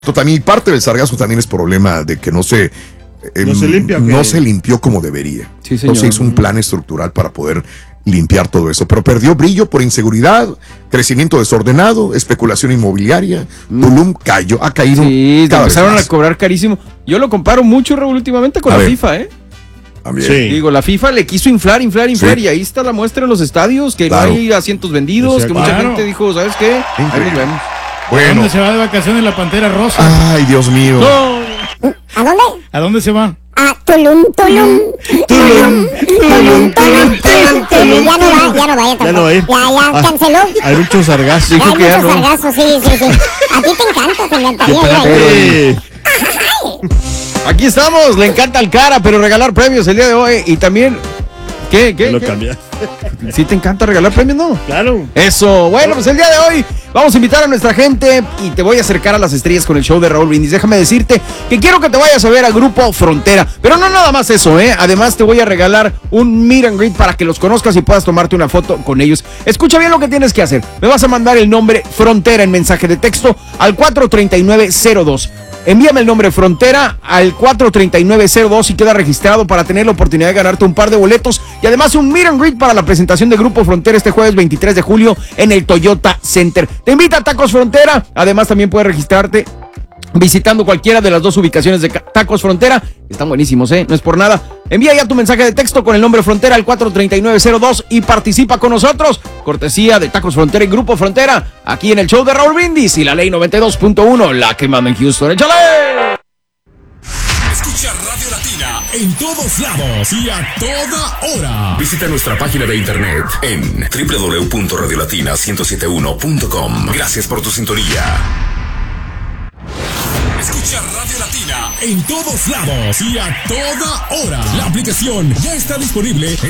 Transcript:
También parte del sargazo también es problema de que no se limpió como debería. Sí, señor. No se hizo un plan estructural para poder limpiar todo eso, pero perdió brillo por inseguridad, crecimiento desordenado, especulación inmobiliaria. Tulum ha caído. Sí, cada empezaron vez a cobrar carísimo. Yo lo comparo mucho, Raúl, últimamente con la FIFA, También. Sí. Digo, la FIFA le quiso inflar, y ahí está la muestra en los estadios, que Claro. no hay asientos vendidos, que mucha gente dijo, ¿sabes qué? Ahí nos vemos. ¿A dónde se va de vacaciones la Pantera Rosa? Ay, Dios mío. No. ¿A dónde? ¿A dónde se va? A Tulum. Ya no va. Ya no va a ir. Ya canceló. Hay mucho sargazo. Ya hay que ya mucho no. sargazo, sí. A ti te encantaría ir ahí. Aquí estamos, le encanta el cara, pero regalar premios el día de hoy y también... ¿Qué? Lo cambiaste. ¿Sí te encanta regalar premios, no? Claro. Eso, bueno, pues el día de hoy vamos a invitar a nuestra gente y te voy a acercar a las estrellas con el show de Raúl Brindis. Déjame decirte que quiero que te vayas a ver al Grupo Frontera, pero no nada más eso, además te voy a regalar un meet and greet para que los conozcas y puedas tomarte una foto con ellos. Escucha bien lo que tienes que hacer. Me vas a mandar el nombre Frontera en mensaje de texto al 43902. Envíame el nombre Frontera al 43902 y queda registrado para tener la oportunidad de ganarte un par de boletos y además un meet and greet para la presentación de Grupo Frontera este jueves 23 de julio en el Toyota Center. Te invita a Tacos Frontera. Además también puedes registrarte visitando cualquiera de las dos ubicaciones de Tacos Frontera. Están buenísimos, no es por nada. Envía ya tu mensaje de texto con el nombre Frontera al 43902 y participa con nosotros. Cortesía de Tacos Frontera y Grupo Frontera, aquí en el show de Raúl Brindis y la Ley 92.1, la que manda en Houston. ¡Échale! Escucha Radio Latina en todos lados y a toda hora. Visita nuestra página de internet en www.radiolatina1071.com. Gracias por tu sintonía. Escucha Radio Latina en todos lados y a toda hora. La aplicación ya está disponible en